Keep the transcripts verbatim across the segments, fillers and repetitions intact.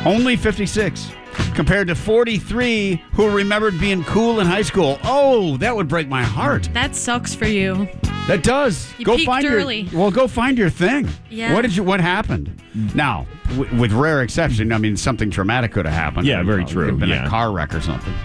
Only fifty-six. Compared to forty-three who remembered being cool in high school. Oh, that would break my heart. That sucks for you. That does. You go peaked find early. your well. Go find your thing. Yeah. What did you? What happened? Now, w- with rare exception, I mean, something traumatic could have happened. Yeah, very You know, true. It could have been Yeah. a car wreck or something.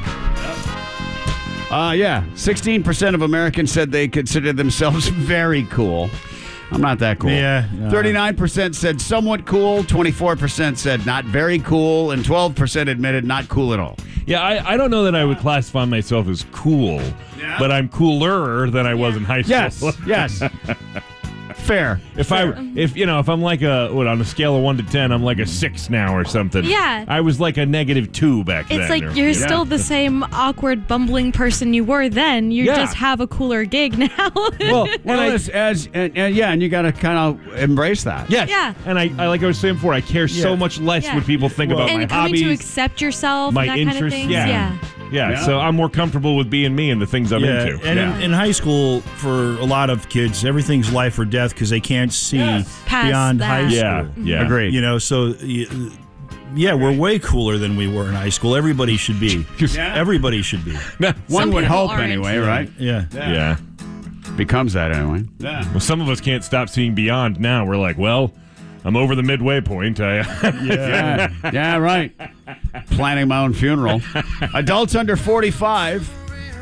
Uh, yeah. sixteen percent of Americans said they considered themselves very cool. I'm not that cool. Yeah. No. thirty-nine percent said somewhat cool. twenty-four percent said not very cool. And twelve percent admitted not cool at all. Yeah, I, I don't know that I would classify myself as cool, Yeah. but I'm cooler than I was in high school. Yes. Yes. Fair. If I, if you know, if I'm like a, what, on a scale of one to ten, I'm like a six now or something. Yeah. I was like a negative two back then. It's like or- you're yeah. still the same awkward, bumbling person you were then. You Yeah. just have a cooler gig now. Well, Well, and I, as, as and, and yeah, and you got to kind of embrace that. yes. Yeah. And I, I, like I was saying before, I care so Yeah. much less Yeah. what people think Well- about and my coming hobbies, to accept yourself, my that interests. kind of things. Yeah. Yeah. yeah. Yeah. So I'm more comfortable with being me and the things I'm Yeah, into. and Yeah. in, in high school, for a lot of kids, everything's life or death because they can't see Past beyond that. high school. yeah. Yeah. Agreed. You know, so y- yeah, we're way cooler than we were in high school. Everybody should be. Yeah. Everybody should be. One Some would people hope aren't. anyway, right? Yeah. Yeah. Becomes that anyway. Yeah. Well, some of us can't stop seeing beyond now. We're like, well, I'm over the midway point. I, Yeah. Yeah, right. Planning my own funeral. Adults under forty-five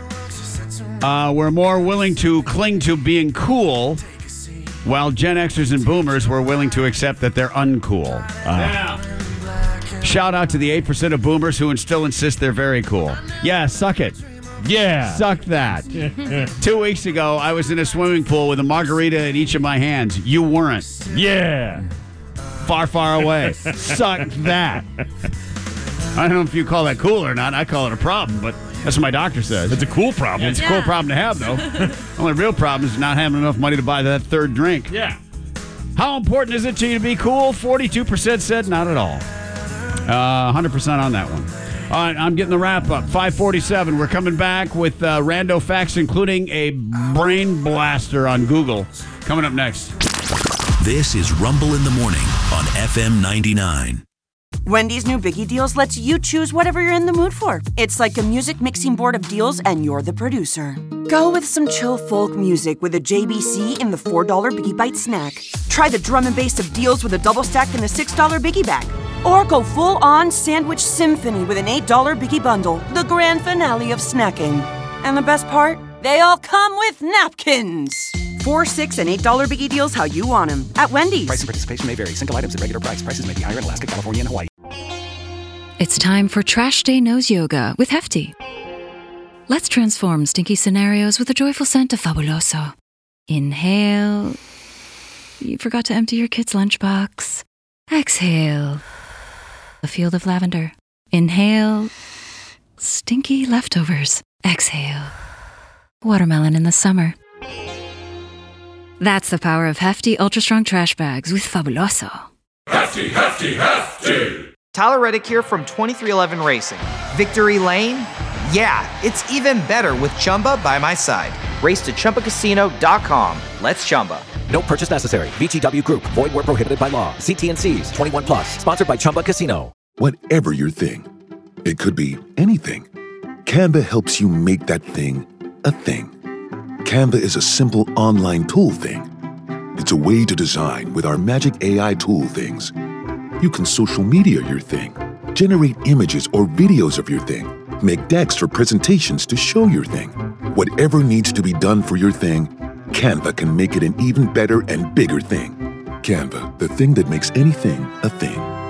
uh, were more willing to cling to being cool, while Gen Xers and Boomers were willing to accept that they're uncool. Uh, shout out to the eight percent of Boomers who still insist they're very cool. Yeah, suck it. yeah. Suck that. Two weeks ago, I was in a swimming pool with a margarita in each of my hands. You weren't. Yeah. Far, far away. Suck that. I don't know if you call that cool or not. I call it a problem, but that's what my doctor says. It's a cool problem. It's a cool Yeah. problem to have, though. Only real problem is not having enough money to buy that third drink. Yeah. How important is it to you to be cool? forty-two percent said not at all. Uh, one hundred percent on that one. All right, I'm getting the wrap up. five forty-seven. We're coming back with uh, rando facts, including a brain blaster on Google. Coming up next. This is Rumble in the Morning on F M ninety-nine. Wendy's new Biggie Deals lets you choose whatever you're in the mood for. It's like a music mixing board of deals, and you're the producer. Go with some chill folk music with a J B C in the four dollar Biggie Bite snack. Try the drum and bass of deals with a double stack in the six dollar Biggie Bag. Or go full-on sandwich symphony with an eight dollar Biggie Bundle, the grand finale of snacking. And the best part? They all come with napkins. Four, six, and eight dollar Biggie Deals how you want them at Wendy's. Price and participation may vary. Single items at regular price. Prices may be higher in Alaska, California, and Hawaii. It's time for Trash Day Nose Yoga with Hefty. Let's transform stinky scenarios with a joyful scent of Fabuloso. Inhale. You forgot to empty your kid's lunchbox. Exhale. A field of lavender. Inhale. Stinky leftovers. Exhale. Watermelon in the summer. That's the power of Hefty Ultra Strong Trash Bags with Fabuloso. Hefty, hefty, hefty! Tyler Reddick here from twenty-three eleven Racing. Victory Lane? Yeah, it's even better with Chumba by my side. Race to Chumba Casino dot com. Let's Chumba. No purchase necessary. V G W Group. Void where prohibited by law. See T N Cs. twenty-one plus. Sponsored by Chumba Casino. Whatever your thing, it could be anything. Canva helps you make that thing a thing. Canva is a simple online tool thing. It's a way to design with our magic A I tool things. You can social media your thing, generate images or videos of your thing, make decks or presentations to show your thing. Whatever needs to be done for your thing, Canva can make it an even better and bigger thing. Canva, the thing that makes anything a thing.